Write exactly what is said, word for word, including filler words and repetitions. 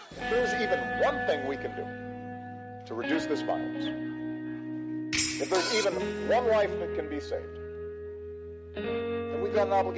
If there's even one thing we can do to reduce this violence, if there's even one life that can be saved, then we've got an obligation.